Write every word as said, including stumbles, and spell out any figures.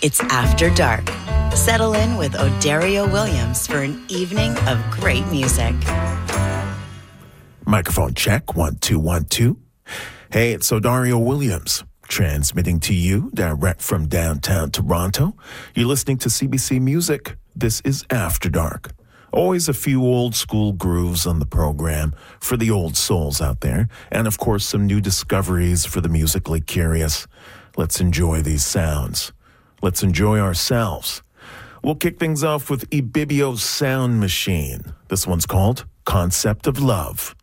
It's After Dark. Settle in with O'Dario Williams for an evening of great music. Microphone check, one, two, one, two. Hey, it's O'Dario Williams, transmitting to you direct from downtown Toronto. You're listening to C B C Music. This is After Dark. Always a few old school grooves on the program for the old souls out there. And of course, some new discoveries for the musically curious. Let's enjoy these sounds. Let's enjoy ourselves. We'll kick things off with Ibibio's Sound Machine. This one's called Concept of Love.